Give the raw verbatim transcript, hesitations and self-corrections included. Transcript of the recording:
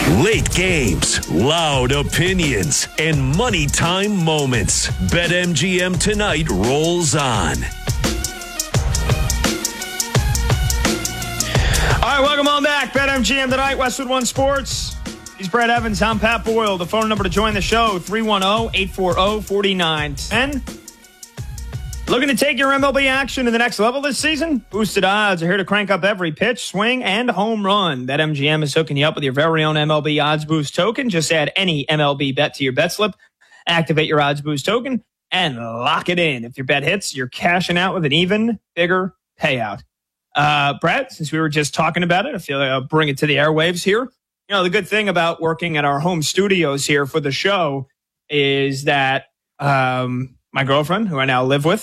Late games, loud opinions, and money time moments. BetMGM Tonight rolls on. All right, welcome on back. BetMGM Tonight, Westwood One Sports. He's Brad Evans. I'm Pat Boyle. The phone number to join the show, three one zero, eight four zero, four nine one zero. Looking to take your M L B action to the next level this season? Boosted Odds are here to crank up every pitch, swing, and home run. BetMGM is hooking you up with your very own M L B Odds Boost token. Just add any M L B bet to your bet slip, activate your Odds Boost token, and lock it in. If your bet hits, you're cashing out with an even bigger payout. Uh, Brett, since we were just talking about it, I feel like I'll bring it to the airwaves here. You know, the good thing about working at our home studios here for the show is that um, my girlfriend, who I now live with,